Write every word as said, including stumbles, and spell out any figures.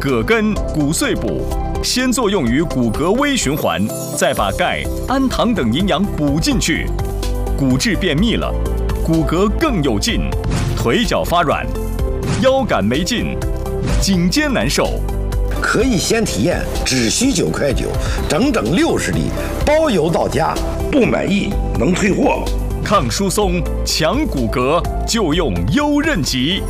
葛根、骨碎补，先作用于骨骼微循环，再把钙、氨糖等营养补进去，骨质变密了，骨骼更有劲，腿脚发软，腰杆没劲，颈肩难受。 可以先体验，只需九块九，整整六十粒，包邮到家。不满意能退货。 抗疏松、强骨骼，就用优韧吉。